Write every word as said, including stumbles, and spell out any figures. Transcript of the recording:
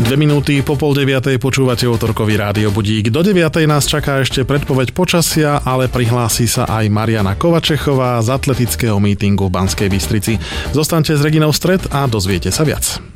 Dve minúty po pol deviatej počúvate Utorkový rádio budík. Do deviatej nás čaká ešte predpoveď počasia, ale prihlási sa aj Mariana Kovačechová z atletického mítingu v Banskej Bystrici. Zostaňte s Reginou v stred a dozviete sa viac.